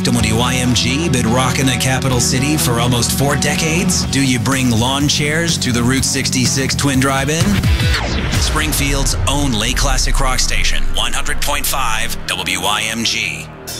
WYMG been rocking the capital city for almost 4 decades? Do you bring lawn chairs to the Route 66 Twin Drive-In? Springfield's only classic rock station, 100.5 WYMG.